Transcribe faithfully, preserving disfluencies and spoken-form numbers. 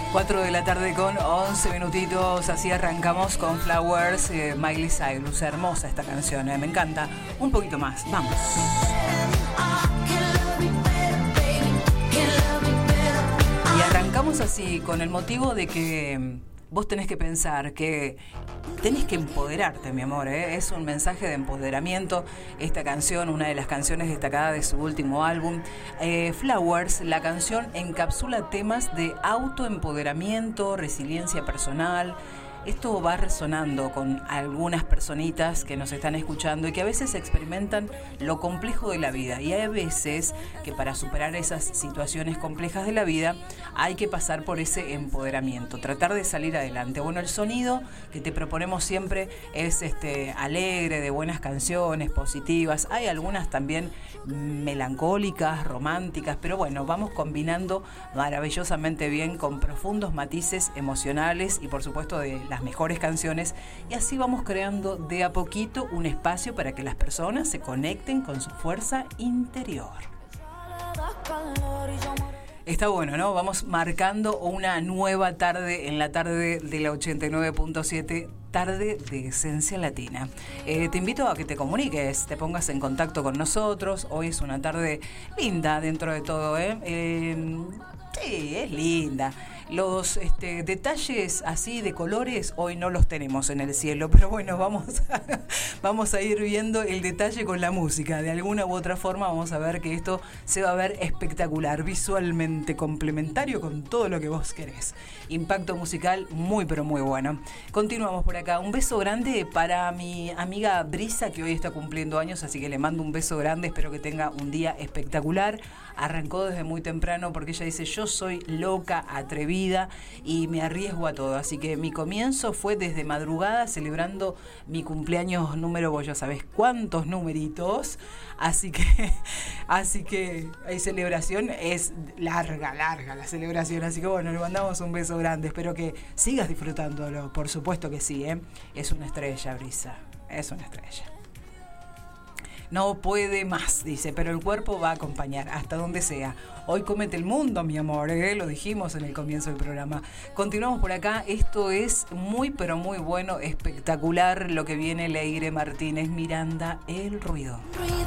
cuatro de la tarde con once minutitos, así arrancamos con Flowers, eh, Miley Cyrus. Hermosa esta canción, eh, me encanta. Un poquito más, vamos. Y arrancamos así con el motivo de que vos tenés que pensar que tenés que empoderarte, mi amor, ¿eh? Es un mensaje de empoderamiento. Esta canción, una de las canciones destacadas de su último álbum, eh, Flowers, la canción encapsula temas de autoempoderamiento, resiliencia personal. Esto va resonando con algunas personitas que nos están escuchando y que a veces experimentan lo complejo de la vida. Y hay veces que para superar esas situaciones complejas de la vida hay que pasar por ese empoderamiento, tratar de salir adelante. Bueno, el sonido que te proponemos siempre es este alegre, de buenas canciones, positivas. Hay algunas también melancólicas, románticas, pero bueno, vamos combinando maravillosamente bien con profundos matices emocionales y por supuesto de las mejores canciones, y así vamos creando de a poquito un espacio para que las personas se conecten con su fuerza interior. Está bueno, ¿no? Vamos marcando una nueva tarde en la tarde de la ochenta y nueve punto siete, tarde de Esencia Latina. Eh, te invito a que te comuniques, te pongas en contacto con nosotros. Hoy es una tarde linda dentro de todo, ¿eh? eh sí, es linda. Los este, detalles así de colores hoy no los tenemos en el cielo, pero bueno, vamos a, vamos a ir viendo el detalle con la música. De alguna u otra forma vamos a ver que esto se va a ver espectacular, visualmente complementario con todo lo que vos querés. Impacto musical muy pero muy bueno. Continuamos por acá. Un beso grande para mi amiga Brisa, que hoy está cumpliendo años, así que le mando un beso grande. Espero que tenga un día espectacular. Arrancó desde muy temprano porque ella dice: yo soy loca, atrevida y me arriesgo a todo. Así que mi comienzo fue desde madrugada celebrando mi cumpleaños número, vos ya sabés cuántos numeritos. Así que, así que hay celebración, es larga, larga la celebración. Así que bueno, le mandamos un beso grande. Espero que sigas disfrutándolo. Por supuesto que sí, ¿eh? Es una estrella, Brisa. Es una estrella. No puede más, dice, pero el cuerpo va a acompañar hasta donde sea. Hoy cómete el mundo, mi amor, ¿eh? Lo dijimos en el comienzo del programa. Continuamos por acá. Esto es muy, pero muy bueno, espectacular lo que viene. Leire Martínez, Miranda, El Ruido.